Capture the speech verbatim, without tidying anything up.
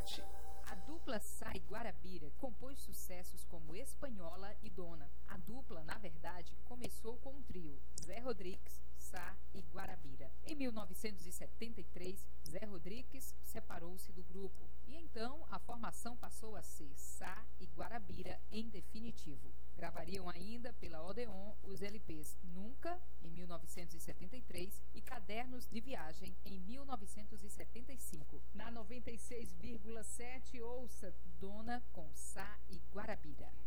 sete. A dupla Sá e Guarabira compôs sucessos como Espanhola e Dona. A dupla, na verdade, começou com um trio, Zé Rodrigues, Sá e Guarabira. Em mil novecentos e setenta e três, Zé Rodrigues separou-se do grupo e então a formação passou a ser Sá e Guarabira em definitivo. Gravariam ainda pela Odeon os L Ps Nunca, em mil novecentos e setenta e três, e Cadernos de Viagem, em mil novecentos e setenta e cinco. Na noventa e seis vírgula sete, ouça Dona com Sá e Guarabira.